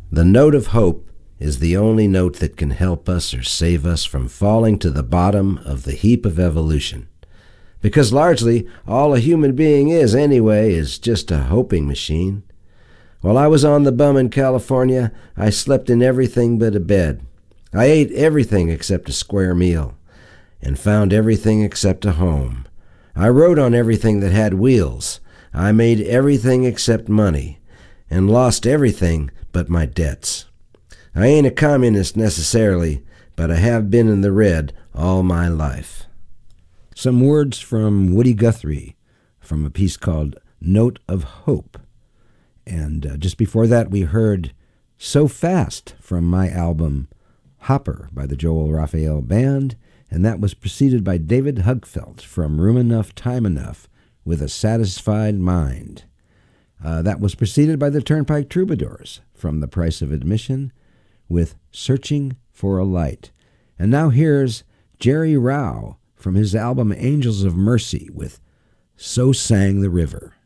The note of hope is the only note that can help us or save us from falling to the bottom of the heap of evolution. Because largely, all a human being is anyway is just a hoping machine. While I was on the bum in California, I slept in everything but a bed. I ate everything except a square meal, and found everything except a home. I rode on everything that had wheels. I made everything except money, and lost everything but my debts. I ain't a communist necessarily, but I have been in the red all my life. Some words from Woody Guthrie from a piece called Note of Hope. And just before that, we heard So Fast from my album Hopper by the Joel Raphael Band, and that was preceded by David Hugfeld from Room Enough, Time Enough with A Satisfied Mind. That was preceded by the Turnpike Troubadours from The Price of Admission with Searching for a Light. And now here's Jerry Rao from his album Angels of Mercy with So Sang the River.